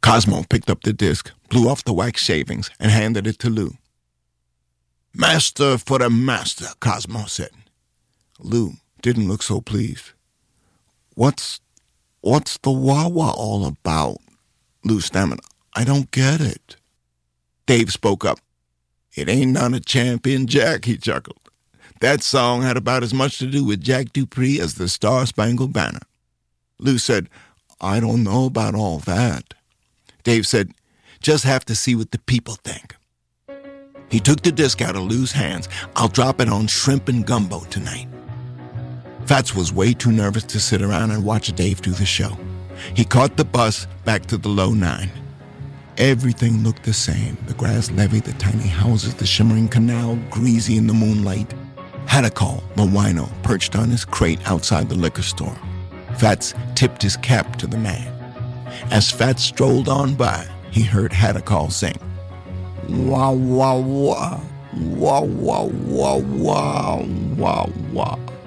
Cosmo picked up the disc, blew off the wax shavings, and handed it to Lou. "Master for the master," Cosmo said. Lou didn't look so pleased. What's the wah-wah all about?" Lou stammered. "I don't get it." Dave spoke up. "It ain't none of Champion Jack," he chuckled. "That song had about as much to do with Jack Dupree as the Star-Spangled Banner." Lou said, "I don't know about all that." Dave said, "Just have to see what the people think." He took the disc out of Lou's hands. "I'll drop it on Shrimp and Gumbo tonight." Fats was way too nervous to sit around and watch Dave do the show. He caught the bus back to the Low 9. Everything looked the same. The grass levee, the tiny houses, the shimmering canal, greasy in the moonlight. Hadakal, the wino, perched on his crate outside the liquor store. Fats tipped his cap to the man. As Fats strolled on by, he heard Hadakal sing, "Wah, wah, wah, wah, wah, wah, wah, wah, wah."